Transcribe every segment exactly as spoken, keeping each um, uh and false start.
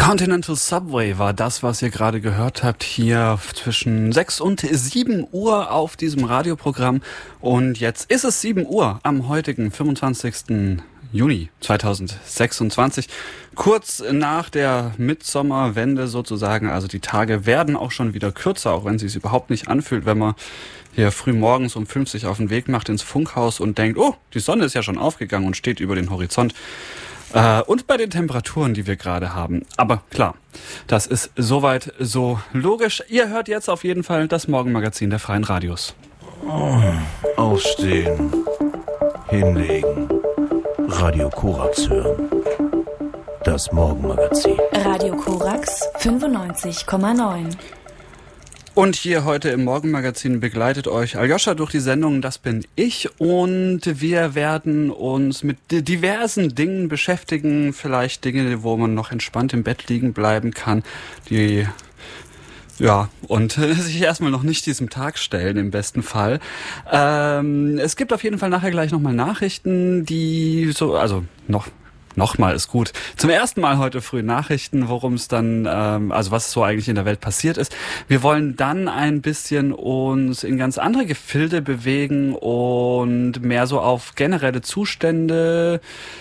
Continental Subway war das, was ihr gerade gehört habt, hier zwischen sechs und sieben Uhr auf diesem Radioprogramm. Und jetzt ist es sieben Uhr am heutigen fünfundzwanzigsten Juni zweitausendsechsundzwanzig, kurz nach der Mitsommerwende sozusagen. Also die Tage werden auch schon wieder kürzer, auch wenn es sich überhaupt nicht anfühlt, wenn man hier früh morgens um fünf sich auf den Weg macht ins Funkhaus und denkt, oh, die Sonne ist ja schon aufgegangen und steht über den Horizont. Äh, und bei den Temperaturen, die wir gerade haben. Aber klar, das ist soweit so logisch. Ihr hört jetzt auf jeden Fall das Morgenmagazin der Freien Radios. Oh, aufstehen, hinlegen, Radio Korax hören. Das Morgenmagazin. Radio Korax fünfundneunzig Komma neun. Und hier heute im Morgenmagazin begleitet euch Aljoscha durch die Sendung Das bin ich, und wir werden uns mit diversen Dingen beschäftigen, vielleicht Dinge, wo man noch entspannt im Bett liegen bleiben kann, die ja, und sich erstmal noch nicht diesem Tag stellen, im besten Fall. Ähm, es gibt auf jeden Fall nachher gleich nochmal Nachrichten, die so, also noch Nochmal ist gut. Zum ersten Mal heute früh Nachrichten, worum es dann, ähm, also was so eigentlich in der Welt passiert ist. Wir wollen dann ein bisschen uns in ganz andere Gefilde bewegen und mehr so auf generelle Zustände,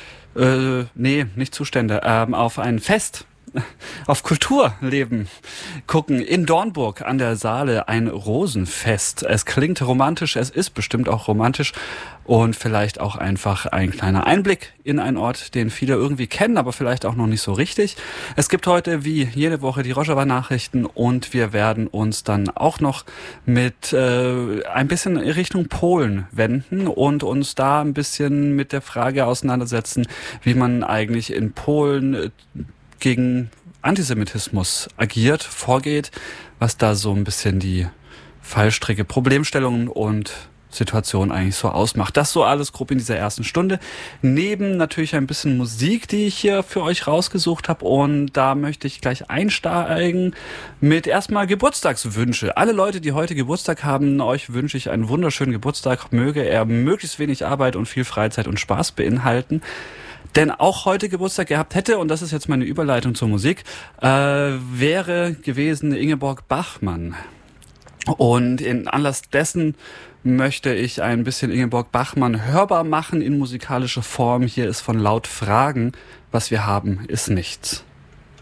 äh, nee, nicht Zustände, ähm, auf ein Fest, auf Kulturleben gucken. In Dornburg an der Saale ein Rosenfest. Es klingt romantisch, es ist bestimmt auch romantisch und vielleicht auch einfach ein kleiner Einblick in einen Ort, den viele irgendwie kennen, aber vielleicht auch noch nicht so richtig. Es gibt heute wie jede Woche die Rojava-Nachrichten und wir werden uns dann auch noch mit äh, ein bisschen in Richtung Polen wenden und uns da ein bisschen mit der Frage auseinandersetzen, wie man eigentlich in Polen äh, gegen Antisemitismus agiert, vorgeht, was da so ein bisschen die Fallstricke, Problemstellungen und Situation eigentlich so ausmacht. Das so alles grob in dieser ersten Stunde. Neben natürlich ein bisschen Musik, die ich hier für euch rausgesucht habe, und da möchte ich gleich einsteigen mit erstmal Geburtstagswünsche. Alle Leute, die heute Geburtstag haben, euch wünsche ich einen wunderschönen Geburtstag. Möge er möglichst wenig Arbeit und viel Freizeit und Spaß beinhalten. Denn auch heute Geburtstag gehabt hätte, und das ist jetzt meine Überleitung zur Musik, äh, wäre gewesen Ingeborg Bachmann. Und in Anlass dessen möchte ich ein bisschen Ingeborg Bachmann hörbar machen in musikalischer Form. Hier ist von Laut Fragen, was wir haben, ist nichts.